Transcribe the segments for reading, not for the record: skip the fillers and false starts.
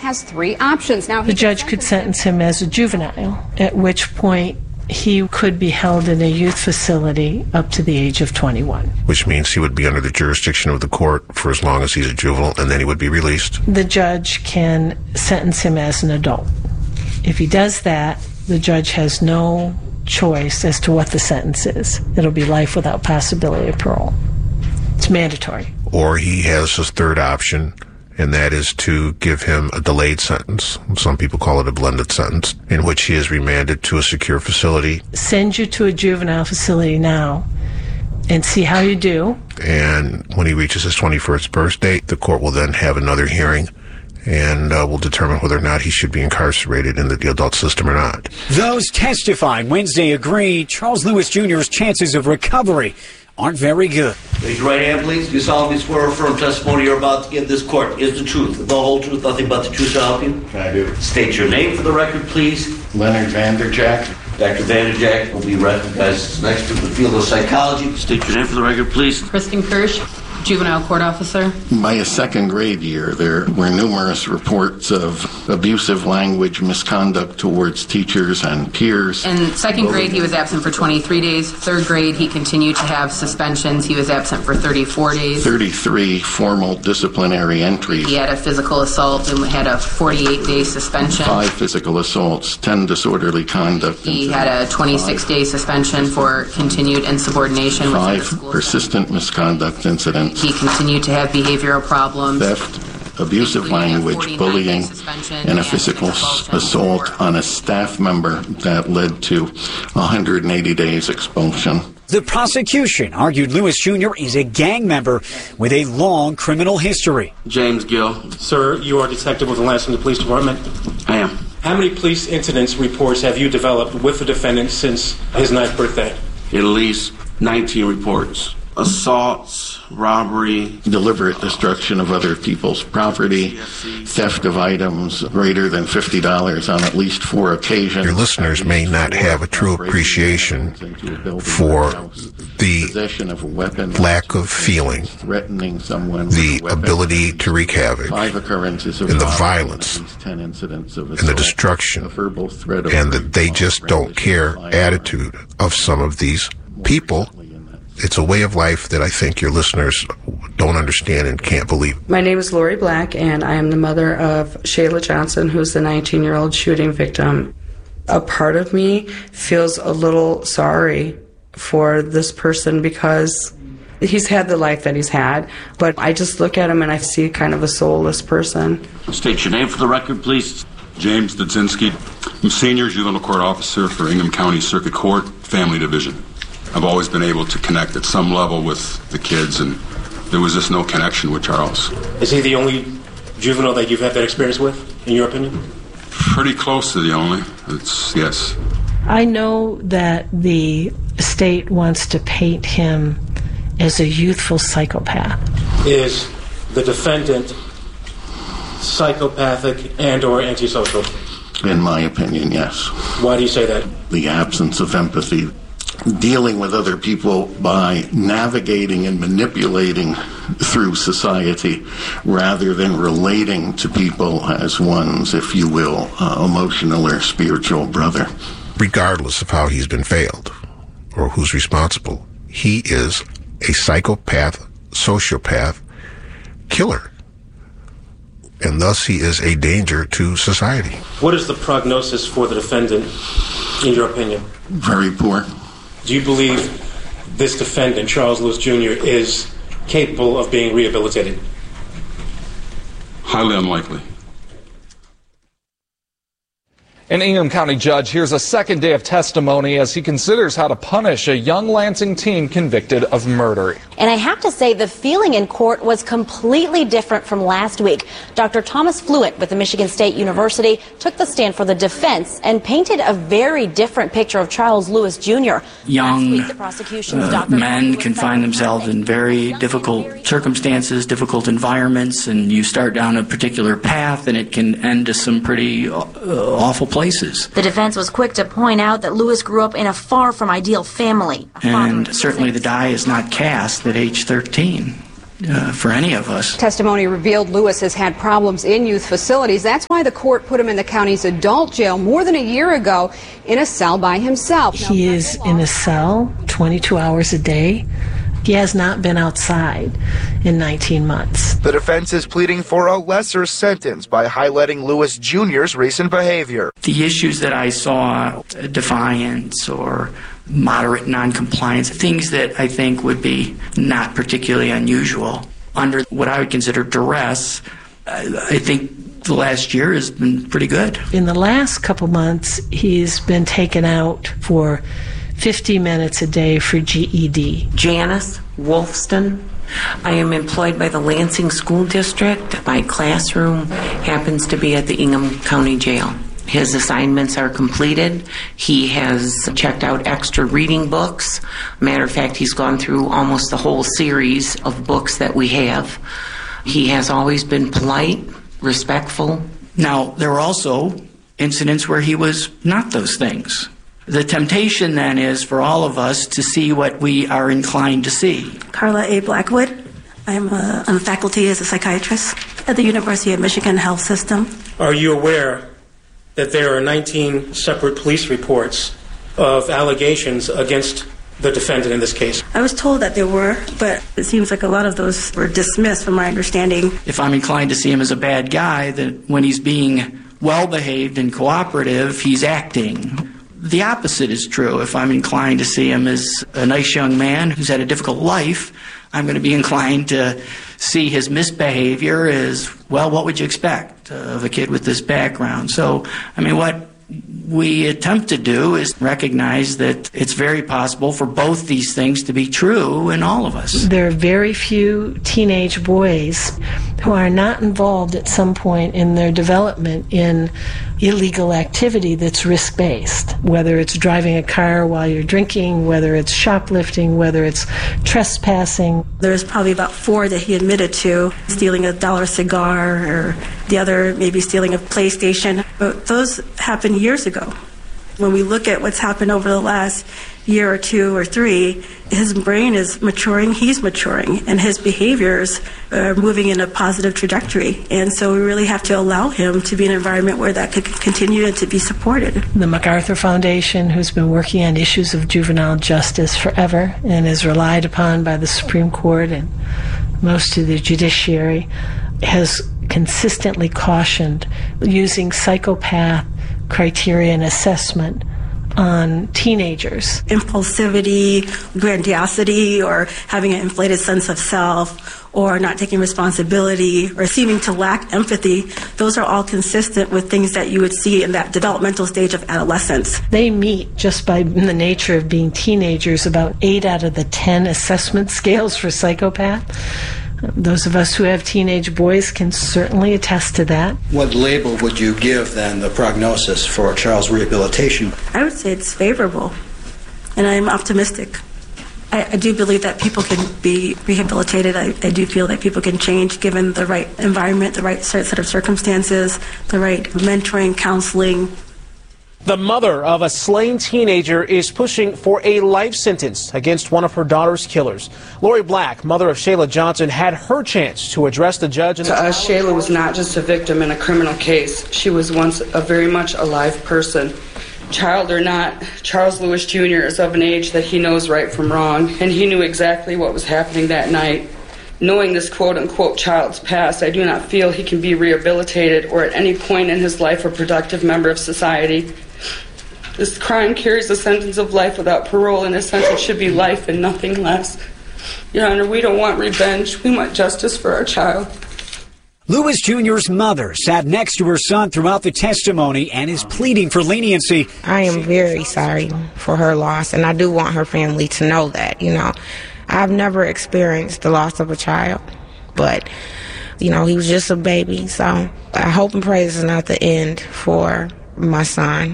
has three options. Now, the judge could sentence him as a juvenile, at which point he could be held in a youth facility up to the age of 21. Which means he would be under the jurisdiction of the court for as long as he's a juvenile, and then he would be released. The judge can sentence him as an adult. If he does that, the judge has no choice as to what the sentence is. It'll be life without possibility of parole. It's mandatory. Or he has his third option, and that is to give him a delayed sentence. Some people call it a blended sentence, in which he is remanded to a secure facility. Send you to a juvenile facility now and see how you do. And when he reaches his 21st birthday, the court will then have another hearing and will determine whether or not he should be incarcerated in the adult system or not. Those testifying Wednesday agree Charles Lewis Jr.'s chances of recovery aren't very good. Raise your right hand, please. You solemnly swear or affirm testimony you're about to give this court is the truth, the whole truth, nothing but the truth to help you? I do. State your name for the record, please. Leonard Vanderjack. Dr. Vanderjack will be recognized next to the field of psychology. State your name for the record, please. Kristen Kirsch, juvenile court officer. By a second grade year, there were numerous reports of abusive language, misconduct towards teachers and peers. In second grade, he was absent for 23 days. Third grade, he continued to have suspensions. He was absent for 34 days. 33 formal disciplinary entries. He had a physical assault and had a 48-day suspension. 5 physical assaults, 10 disorderly conduct. He had a 26-day suspension for continued insubordination. 5 persistent misconduct incidents. He continued to have behavioral problems. Theft, abusive language, bullying, and a physical assault on a staff member that led to 180 days expulsion. The prosecution argued Lewis Jr. is a gang member with a long criminal history. James Gill. Sir, you are a detective with the Lansing Police Department? I am. How many police incidents reports have you developed with the defendant since his 9th birthday? At least 19 reports. Assaults, robbery, deliberate destruction of other people's property, theft of items greater than $50 on at least 4 occasions. Your listeners may not have a true appreciation for the lack of feeling, the ability to wreak havoc, and the violence, and the destruction, and the they just don't care attitude of some of these people. It's a way of life that I think your listeners don't understand and can't believe. My name is Lori Black, and I am the mother of Shayla Johnson, who's the 19-year-old shooting victim. A part of me feels a little sorry for this person because he's had the life that he's had, but I just look at him and I see kind of a soulless person. State your name for the record, please. James Dudzinski. I'm senior juvenile court officer for Ingham County Circuit Court, Family Division. I've always been able to connect at some level with the kids, and there was just no connection with Charles. Is he the only juvenile that you've had that experience with, in your opinion? Pretty close to the only. Yes. I know that the state wants to paint him as a youthful psychopath. Is the defendant psychopathic and or antisocial? In my opinion, yes. Why do you say that? The absence of empathy. Dealing with other people by navigating and manipulating through society rather than relating to people as one's, if you will, emotional or spiritual brother. Regardless of how he's been failed or who's responsible, he is a psychopath, sociopath, killer. And thus he is a danger to society. What is the prognosis for the defendant, in your opinion? Very poor. Do you believe this defendant, Charles Lewis Jr., is capable of being rehabilitated? Highly unlikely. An Ingham County judge hears a second day of testimony as he considers how to punish a young Lansing teen convicted of murder. And I have to say, the feeling in court was completely different from last week. Dr. Thomas Fluent with the Michigan State University took the stand for the defense and painted a very different picture of Charles Lewis Jr. Young men can find themselves in very difficult circumstances, difficult environments, and you start down a particular path and it can end to some pretty awful places. The defense was quick to point out that Lewis grew up in a far from ideal family. And certainly the die is not cast at age 13. for any of us. Testimony revealed Lewis has had problems in youth facilities. That's why the court put him in the county's adult jail more than a year ago in a cell by himself. He is in a cell 22 hours a day. He has not been outside in 19 months. The defense is pleading for a lesser sentence by highlighting Lewis Jr.'s recent behavior. The issues that I saw, defiance or moderate noncompliance, things that I think would be not particularly unusual. Under what I would consider duress, I think the last year has been pretty good. In the last couple months, he's been taken out for 50 minutes a day for GED. Janice Wolfston. I am employed by the Lansing School District. My classroom happens to be at the Ingham County Jail. His assignments are completed. He has checked out extra reading books. Matter of fact, he's gone through almost the whole series of books that we have. He has always been polite, respectful. Now, there were also incidents where he was not those things. The temptation then is for all of us to see what we are inclined to see. Carla A. Blackwood. I'm on faculty as a psychiatrist at the University of Michigan Health System. Are you aware that there are 19 separate police reports of allegations against the defendant in this case? I was told that there were, but it seems like a lot of those were dismissed from my understanding. If I'm inclined to see him as a bad guy, then when he's being well-behaved and cooperative, he's acting. The opposite is true. If I'm inclined to see him as a nice young man who's had a difficult life, I'm going to be inclined to see his misbehavior as, well, what would you expect of a kid with this background? So, I mean, what we attempt to do is recognize that it's very possible for both these things to be true in all of us. There are very few teenage boys who are not involved at some point in their development in illegal activity that's risk-based, whether it's driving a car while you're drinking, whether it's shoplifting, whether it's trespassing. There's probably about 4 that he admitted to, stealing a $1 cigar, or the other maybe stealing a PlayStation. But those happened years ago. When we look at what's happened over the last year or 2 or 3, his brain is maturing, he's maturing, and his behaviors are moving in a positive trajectory. And so we really have to allow him to be in an environment where that could continue and to be supported. The MacArthur Foundation, who's been working on issues of juvenile justice forever and is relied upon by the Supreme Court and most of the judiciary, has consistently cautioned using psychopath criteria and assessment on teenagers. Impulsivity, grandiosity, or having an inflated sense of self, or not taking responsibility, or seeming to lack empathy, those are all consistent with things that you would see in that developmental stage of adolescence. They meet, just by the nature of being teenagers, about 8 out of the 10 assessment scales for psychopath. Those of us who have teenage boys can certainly attest to that. What label would you give, then, the prognosis for Charles' rehabilitation? I would say it's favorable, and I'm optimistic. I do believe that people can be rehabilitated. I do feel that people can change given the right environment, the right set of circumstances, the right mentoring, counseling. The mother of a slain teenager is pushing for a life sentence against one of her daughter's killers. Lori Black, mother of Shayla Johnson, had her chance to address the judge. To us, Shayla was not just a victim in a criminal case. She was once a very much alive person. Child or not, Charles Lewis Jr. is of an age that he knows right from wrong, and he knew exactly what was happening that night. Knowing this quote-unquote child's past, I do not feel he can be rehabilitated or at any point in his life a productive member of society. This crime carries a sentence of life without parole. In a sense, it should be life and nothing less. Your Honor, we don't want revenge. We want justice for our child. Lewis Jr.'s mother sat next to her son throughout the testimony and is pleading for leniency. I am very sorry for her loss, and I do want her family to know that, I've never experienced the loss of a child, but, he was just a baby. So I hope and pray this is not the end for my son.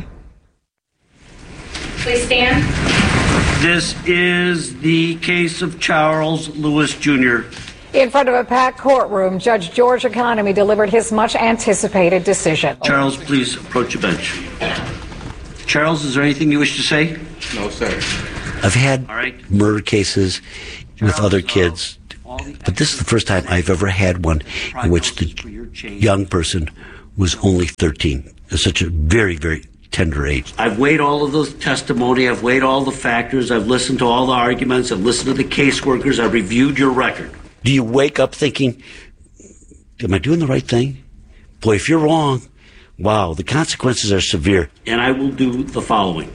Please stand. This is the case of Charles Lewis Jr. In front of a packed courtroom, Judge George Economy delivered his much-anticipated decision. Charles, please approach the bench. Charles, is there anything you wish to say? No, sir. I've had murder cases with other kids But this is the first time I've ever had one in which the young person was only 13. At such a very, very tender age. I've weighed all of the testimony. I've weighed all the factors. I've listened to all the arguments. I've listened to the caseworkers. I've reviewed your record. Do you wake up thinking, am I doing the right thing? Boy, if you're wrong, wow, the consequences are severe. And I will do the following.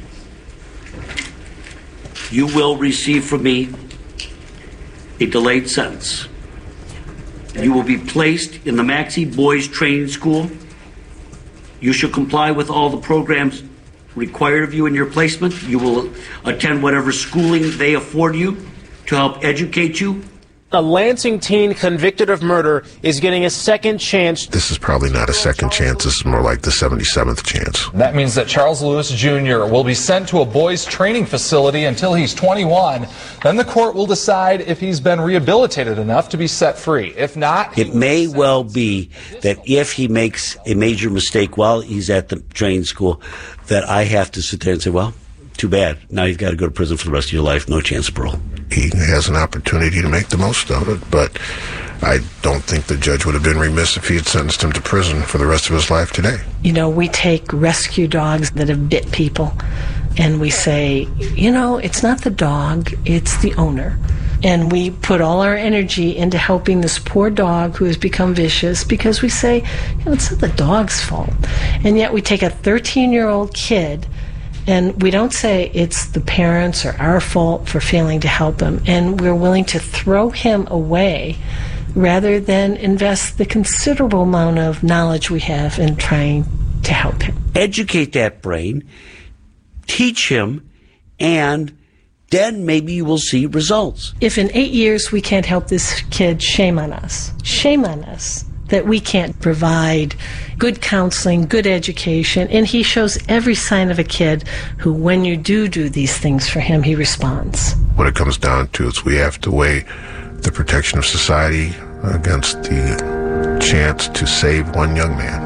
You will receive from me a delayed sentence. You will be placed in the Maxey Boys Training School. You shall comply with all the programs required of you in your placement. You will attend whatever schooling they afford you to help educate you. A Lansing teen convicted of murder is getting a second chance. This is probably not a second chance. This is more like the 77th chance. That means that Charles Lewis Jr. will be sent to a boys' training facility until he's 21. Then the court will decide if he's been rehabilitated enough to be set free. If not, it may well be that if he makes a major mistake while he's at the training school, that I have to sit there and say, well, too bad. Now you've got to go to prison for the rest of your life. No chance of parole. He has an opportunity to make the most of it, but I don't think the judge would have been remiss if he had sentenced him to prison for the rest of his life today. You know, we take rescue dogs that have bit people and we say, you know, it's not the dog, it's the owner. And we put all our energy into helping this poor dog who has become vicious because we say, you know, it's not the dog's fault. And yet we take a 13-year-old kid and we don't say it's the parents or our fault for failing to help him. And we're willing to throw him away rather than invest the considerable amount of knowledge we have in trying to help him. Educate that brain, teach him, and then maybe you will see results. If in 8 years we can't help this kid, shame on us. Shame on us that we can't provide good counseling, good education, and he shows every sign of a kid who, when you do these things for him, he responds. What it comes down to is we have to weigh the protection of society against the chance to save one young man.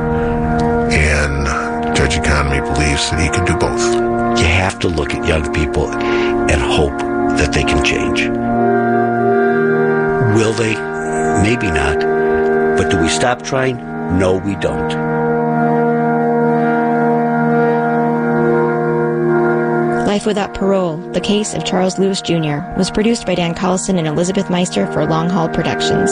And Judge Economy believes that he can do both. You have to look at young people and hope that they can change. Will they? Maybe not. But do we stop trying? No, we don't. Life Without Parole, the case of Charles Lewis Jr., was produced by Dan Collison and Elizabeth Meister for Long Haul Productions.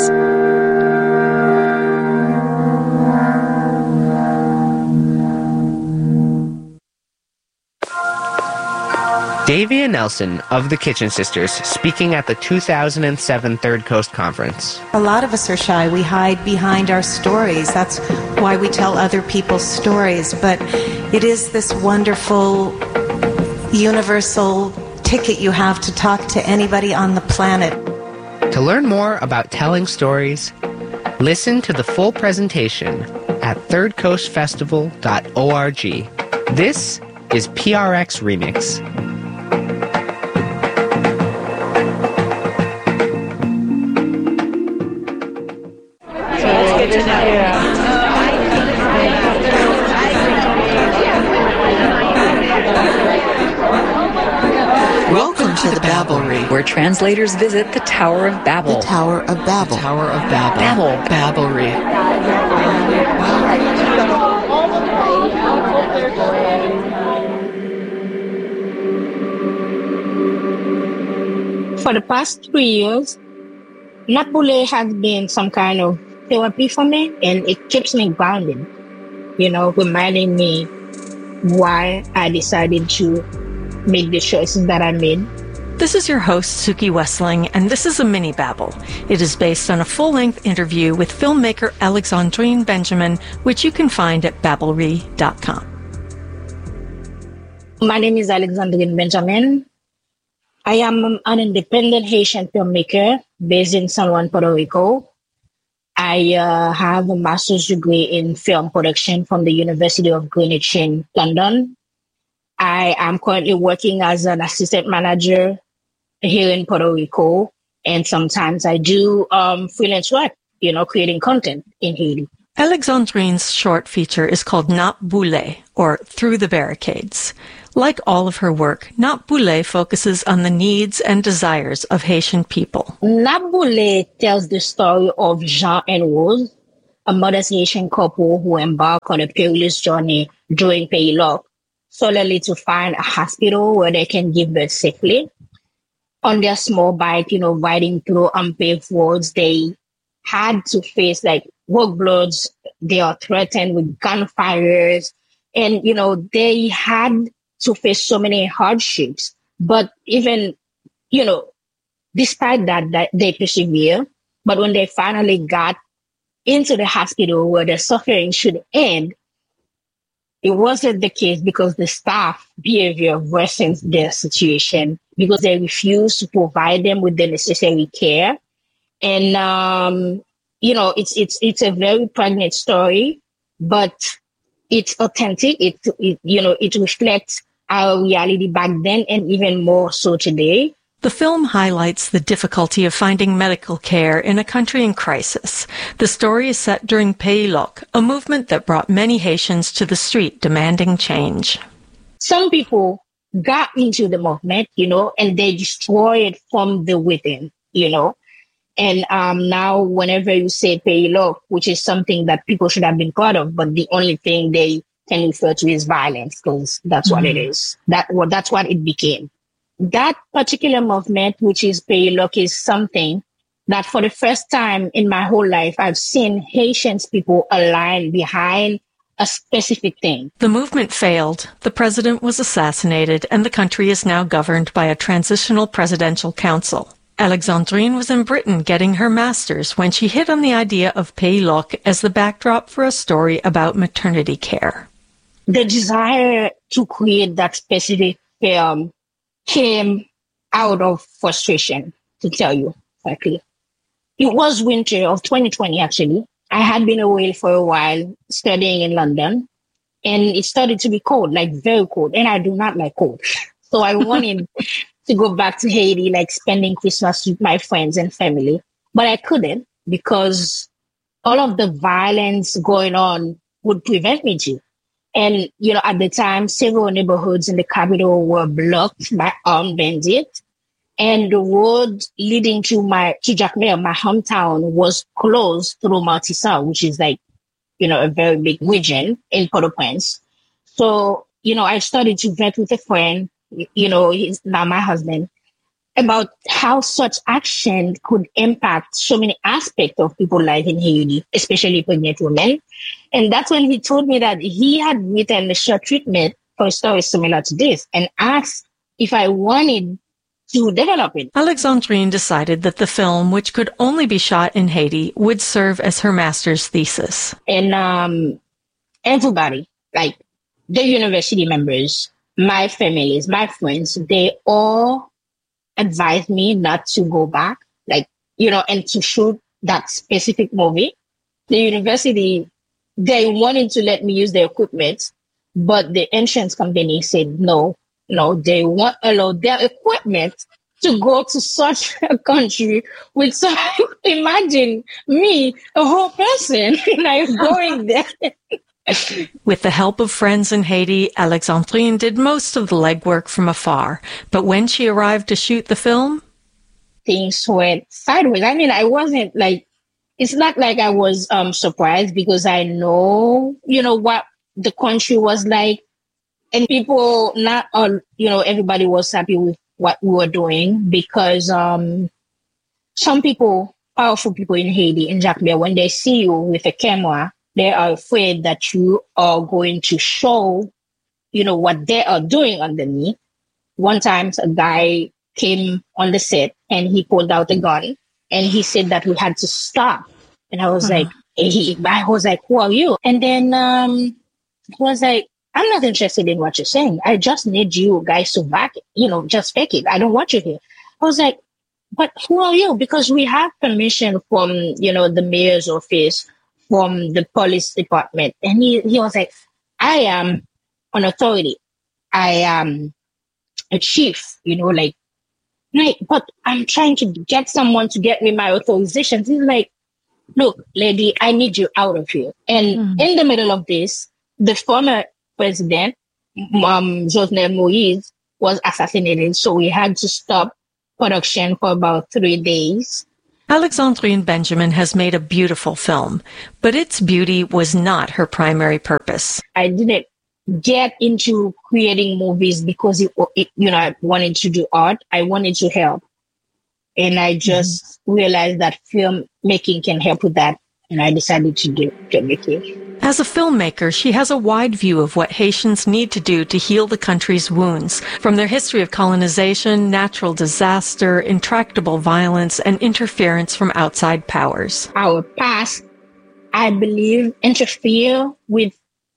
Davia Nelson of the Kitchen Sisters speaking at the 2007 Third Coast Conference. A lot of us are shy. We hide behind our stories. That's why we tell other people's stories. But it is this wonderful, universal ticket you have to talk to anybody on the planet. To learn more about telling stories, listen to the full presentation at thirdcoastfestival.org. This is PRX Remix. Welcome to the Babblery, where translators visit the Tower of Babel. The Tower of Babel. The Tower of Babel. Babblery. For the past 3 years, Napule has been some kind of therapy for me, and it keeps me grounded, reminding me why I decided to make the choices that I made. This is your host, Suki Wessling, and this is a mini babble. It is based on a full-length interview with filmmaker Alexandrine Benjamin, which you can find at babblery.com. My name is Alexandrine Benjamin. I am an independent Haitian filmmaker based in San Juan, Puerto Rico. I have a master's degree in film production from the University of Greenwich in London. I am currently working as an assistant manager here in Puerto Rico, and sometimes I do freelance work, creating content in Haiti. Alexandrine's short feature is called Napule, or Through the Barricades. Like all of her work, Napt Boulay focuses on the needs and desires of Haitian people. Napt Boulay tells the story of Jean and Rose, a modest Haitian couple who embarked on a perilous journey during Pays Loc, solely to find a hospital where they can give birth safely. On their small bike, riding through unpaved roads, they had to face roadblocks. They are threatened with gunfires, and they had to face so many hardships. But even, despite that, they persevere. But when they finally got into the hospital where the suffering should end, it wasn't the case because the staff behavior worsened their situation because they refused to provide them with the necessary care. And, it's a very pregnant story, but it's authentic. It reflects our reality back then and even more so today. The film highlights the difficulty of finding medical care in a country in crisis. The story is set during Pays Loc, a movement that brought many Haitians to the street demanding change. Some people got into the movement, and they destroyed it from the within, And now whenever you say Pays Loc, which is something that people should have been part of, but the only thing they can refer to is violence, because that's what it is. That's what it became. That particular movement, which is Pays Loc, is something that for the first time in my whole life, I've seen Haitian people align behind a specific thing. The movement failed, the president was assassinated, and the country is now governed by a transitional presidential council. Alexandrine was in Britain getting her master's when she hit on the idea of Pays Loc as the backdrop for a story about maternity care. The desire to create that specific film came out of frustration, to tell you frankly. It was winter of 2020, actually. I had been away for a while studying in London, and it started to be cold, very cold, and I do not like cold. So I wanted to go back to Haiti, spending Christmas with my friends and family, but I couldn't because all of the violence going on would prevent me to. And, at the time, several neighborhoods in the capital were blocked by armed bandits. And the road leading to Jacmel, my hometown, was closed through Martissant, which is a very big region in Port-au-Prince. So, I started to vent with a friend, he's now my husband, about how such action could impact so many aspects of people's life in Haiti, especially pregnant women. And that's when he told me that he had written a short treatment for a story similar to this and asked if I wanted to develop it. Alexandrine decided that the film, which could only be shot in Haiti, would serve as her master's thesis. And everybody, the university members, my families, my friends, they all advised me not to go back, and to shoot that specific movie. The university, they wanted to let me use the equipment, but the insurance company said no, they won't allow their equipment to go to such a country with so, imagine me, a whole person, going there. With the help of friends in Haiti, Alexandrine did most of the legwork from afar. But when she arrived to shoot the film, things went sideways. I wasn't it's not like I was surprised because I know, what the country was like. And people, not all, everybody was happy with what we were doing because some people, powerful people in Haiti, in Jacmel, when they see you with a camera, they are afraid that you are going to show, what they are doing underneath. One time, a guy came on the set and he pulled out a gun and he said that we had to stop. And I was who are you? And then he was like, I'm not interested in what you're saying. I just need you guys to back it, just fake it. I don't want you here. I was like, but who are you? Because we have permission from, the mayor's office, from the police department. And he was like, I am an authority. I am a chief, but I'm trying to get someone to get me my authorizations. He's like, look, lady, I need you out of here. And in the middle of this, the former president Jovenel Moïse was assassinated. So we had to stop production for about 3 days. Alexandrine Benjamin has made a beautiful film, but its beauty was not her primary purpose. I didn't get into creating movies because I wanted to do art. I wanted to help. And I just realized that filmmaking can help with that. And I decided to do filmmaking. As a filmmaker, she has a wide view of what Haitians need to do to heal the country's wounds, from their history of colonization, natural disaster, intractable violence, and interference from outside powers. Our past, I believe, interfere with,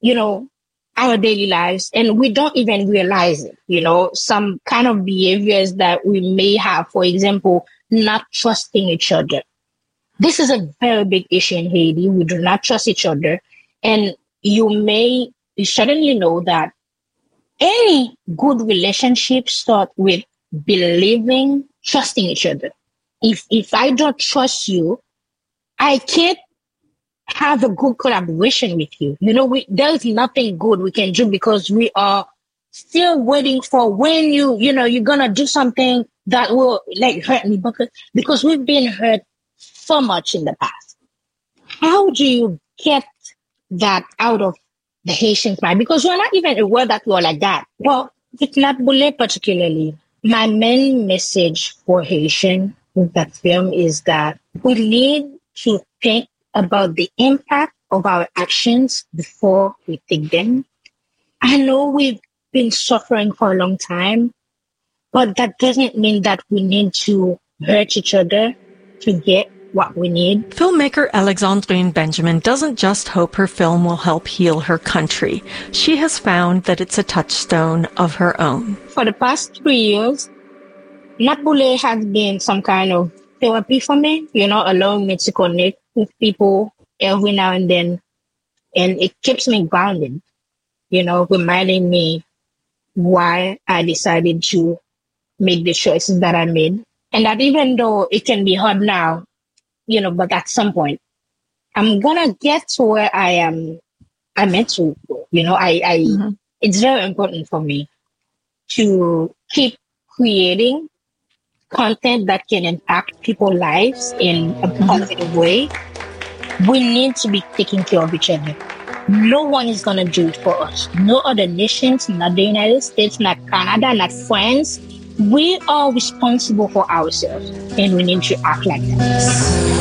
our daily lives, and we don't even realize it. Some kind of behaviors that we may have, for example, not trusting each other. This is a very big issue in Haiti. We do not trust each other. And you suddenly know that any good relationship starts with believing, trusting each other. If I don't trust you, I can't have a good collaboration with you. There is nothing good we can do because we are still waiting for when you're going to do something that will hurt me because we've been hurt so much in the past. How do you get that out of the Haitian mind? Because we're not even aware that we're like that. Well, with Nat Boulay particularly, my main message for Haitian with that film is that we need to think about the impact of our actions before we take them. I know we've been suffering for a long time, but that doesn't mean that we need to hurt each other to get what we need. Filmmaker Alexandrine Benjamin doesn't just hope her film will help heal her country. She has found that it's a touchstone of her own. For the past 3 years, Nat Boulay has been some kind of therapy for me, allowing me to connect with people every now and then. And it keeps me grounded, reminding me why I decided to make the choices that I made. And that even though it can be hard now, but at some point, I'm going to get to where I'm meant to go. It's very important for me to keep creating content that can impact people's lives in a positive way. We need to be taking care of each other. No one is going to do it for us. No other nations, not the United States, not Canada, not France. We are responsible for ourselves, and we need to act like that.